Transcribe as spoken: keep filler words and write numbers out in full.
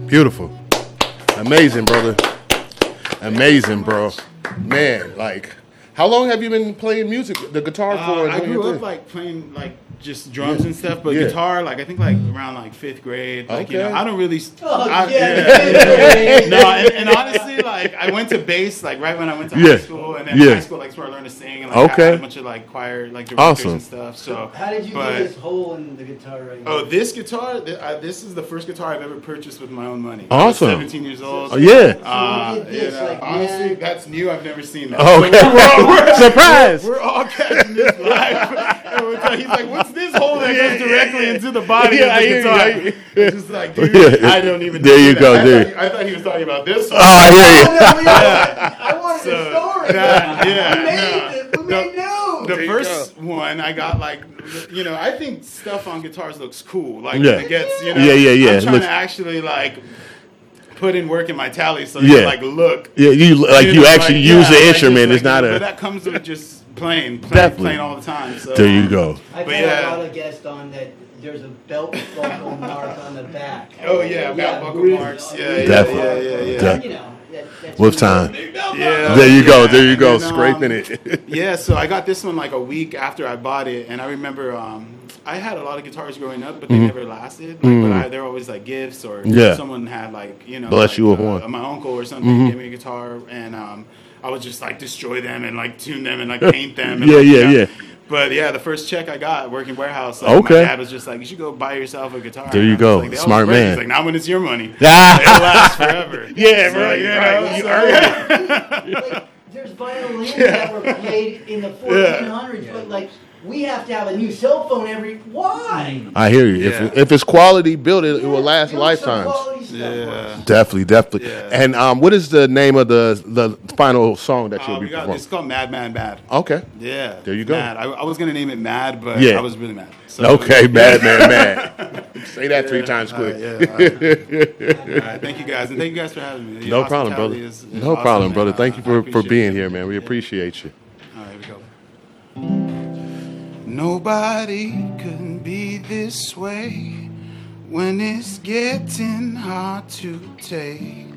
Beautiful. Amazing, brother. Amazing, bro. Man, like, how long have you been playing music, the guitar for? Uh, I grew up like playing like just drums yeah. and stuff, but yeah. guitar, like I think like around like fifth grade. Like okay. you know, I don't really. Oh, I, yeah. yeah. no, and, and honestly, like I went to bass like right when I went to yeah. high school, and then yeah. high school like where I learned to sing and like okay. I had a bunch of like choir like directors awesome. and stuff. So how did you but, get this hole in the guitar right now? Oh, this guitar, th- uh, this is the first guitar I've ever purchased with my own money. Awesome. I was seventeen years old. Oh, yeah. So Uh, you did this, you know, like, honestly, man. that's new. I've never seen that. Oh, okay. So we're, we're, we're, surprise. We're, we're all catching this live. And we're talking- he's like, "What's this hole that goes directly into the body Yeah, I of the hear you, guitar?" I hear you. It's just like, dude, Yeah. I don't even. There do you that. go, I dude. Thought he, I thought he was talking about this. Oh, I hear you. Oh, no, we all- I wanted So, the story. that- yeah, we made nah. it. We made news. The There you first one I got like, you know, I think stuff on guitars looks cool. Like Yeah. it gets, you know, Yeah, yeah, yeah. I'm trying Looks- to actually like put in work in my tally so Yeah. you like look. Yeah, you like you know, actually like, use yeah, the like, instrument. just, It's like, not But a. that comes with just playing, playing, Definitely. playing all the time. So There you go. I've But had yeah. a lot of guests on that. There's a belt buckle mark on the back. Oh yeah, belt buckle really, marks. uh, Yeah, really yeah, Definitely. yeah, yeah, yeah. Def- You know, that, that's With time. Yeah. There you go. Yeah. There you go. And then, um, Scraping it. Yeah, so I got this one like a week after I bought it, and I remember um, I had a lot of guitars growing up, but they Mhm. never lasted. Like, Mhm. But I, they're always like gifts, or Yeah. someone had like you know, Bless like, you with uh, one. my uncle or something Mhm. gave me a guitar, and um, I would just like destroy them and like tune them and like paint them. And, Yeah, like, yeah, you know. yeah. But yeah, the first check I got working warehouse, like, Okay. my dad was just like, "You should go buy yourself a guitar." There And you I was go. like, "That was Smart great." man. He's like, "Not when it's your money. Ah. It'll last forever." Yeah, So, right, you right. know, You so- earned like, there's violins that were played in the fourteen hundreds, but like we have to have a new cell phone every. Why? I hear you. Yeah. If if it's quality built, it, it will Yeah, last do some lifetimes. quality stuff. Yeah. Definitely, definitely. Yeah. And um, what is the name of the the final song that you'll Uh, be we got, performing? it's called Mad Man Bad. Okay. Yeah. There you go. Mad. I, I was gonna name it Mad, but Yeah. I was really mad. So, Okay, mad man, mad. Say that three Yeah, times all quick. right, yeah, all right. All right, thank you guys, and thank you guys for having me. Your No problem, brother. hospitality is- is No awesome, problem, and, brother. uh, Thank you I for, for appreciate being it. here, man. We Yeah. appreciate you. All right, here we go. Nobody can be this way when it's getting hard to take.